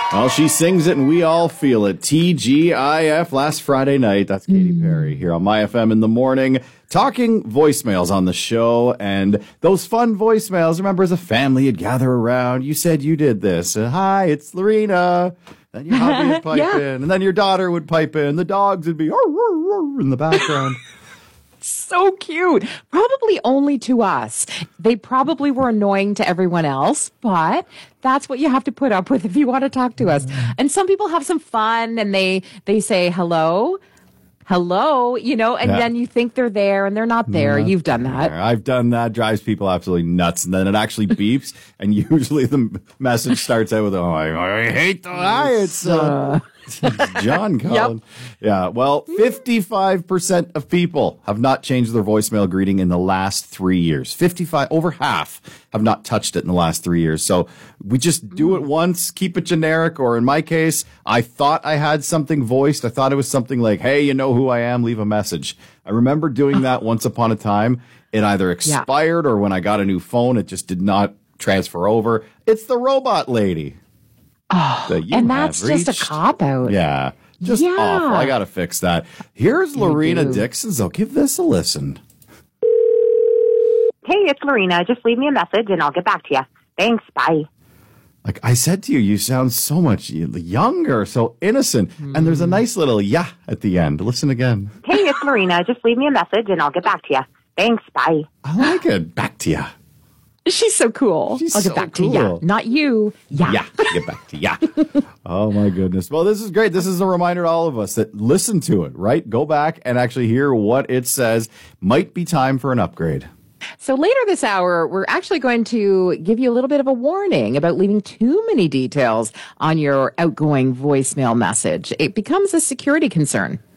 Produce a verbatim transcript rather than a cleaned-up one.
Well, she sings it and we all feel it. T G I F last Friday night. That's Katy mm. Perry here on My F M in the morning. Talking voicemails on the show, and those fun voicemails. Remember, as a family, you'd gather around. You said you did this. Uh, Hi, it's Lorena. Then your hubby would pipe yeah. in, and then your daughter would pipe in. The dogs would be in the background. So cute. Probably only to us. They probably were annoying to everyone else, but that's what you have to put up with if you want to talk to us. And some people have some fun, and they they say hello. Hello, you know, and yeah. then you think they're there and they're not there. Not You've done that. There. I've done that. Drives people absolutely nuts. And then it actually beeps. And usually the message starts out with, oh, I, I hate the hi. It's, uh, it's John calling. Yep. Yeah. Well, fifty-five percent of people have not changed their voicemail greeting in the last three years. fifty-five, over half have not touched it in the last three years. So we just do it once, keep it generic, or in my case, I thought I had something voiced. I thought it was something like, hey, you know who I am, leave a message. I remember doing that once upon a time. It either expired yeah. or when I got a new phone, it just did not transfer over. It's the robot lady. Oh, that and that's just a cop-out. Yeah, just yeah. awful. I got to fix that. Here's you Lorena do. Dixon, so give this a listen. Hey, it's Lorena. Just leave me a message and I'll get back to you. Thanks. Bye. Like I said to you, you sound so much younger, so innocent. Mm. And there's a nice little yeah at the end. Listen again. Hey, it's Lorena. Just leave me a message and I'll get back to you. Thanks. Bye. I like it. Back to you. She's so cool. She's I'll get so back cool. to ya. Not you. Yeah. Yeah. Get back to ya. Oh, my goodness. Well, this is great. This is a reminder to all of us that listen to it, right? Go back and actually hear what it says. Might be time for an upgrade. So later this hour, we're actually going to give you a little bit of a warning about leaving too many details on your outgoing voicemail message. It becomes a security concern.